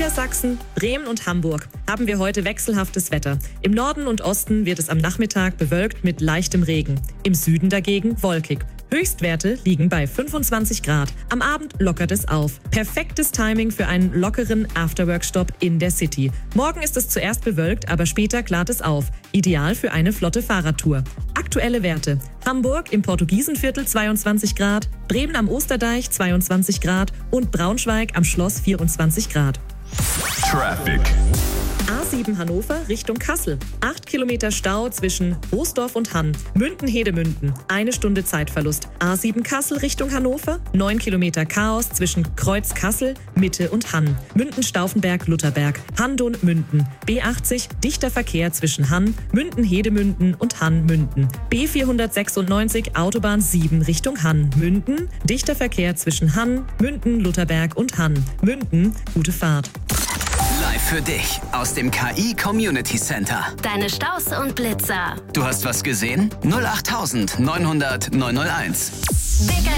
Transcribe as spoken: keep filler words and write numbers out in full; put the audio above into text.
Niedersachsen, Bremen und Hamburg haben wir heute wechselhaftes Wetter. Im Norden und Osten wird es am Nachmittag bewölkt mit leichtem Regen. Im Süden dagegen wolkig. Höchstwerte liegen bei fünfundzwanzig Grad. Am Abend lockert es auf. Perfektes Timing für einen lockeren Afterwork-Stopp in der City. Morgen ist es zuerst bewölkt, aber später klart es auf. Ideal für eine flotte Fahrradtour. Aktuelle Werte: Hamburg im Portugiesenviertel zweiundzwanzig Grad, Bremen am Osterdeich zweiundzwanzig Grad und Braunschweig am Schloss vierundzwanzig Grad. Traffic. A sieben Hannover Richtung Kassel. acht Kilometer Stau zwischen Boosdorf und Hann. Münden-Hedemünden. Eine Stunde Zeitverlust. A sieben Kassel Richtung Hannover. neun Kilometer Chaos zwischen Kreuz Kassel, Mitte und Hann. Münden-Stauffenberg-Lutherberg. Hanndon-Münden. B achtzig dichter Verkehr zwischen Hann, Münden-Hedemünden und Hann-Münden. B vierhundertsechsundneunzig Autobahn sieben Richtung Hann. Münden. Dichter Verkehr zwischen Hann, Münden, Lutherberg und Hann. Münden. Gute Fahrt. Live für dich aus dem K I Community Center. Deine Staus und Blitzer. Du hast was gesehen? null acht neunhundert neunhunderteins.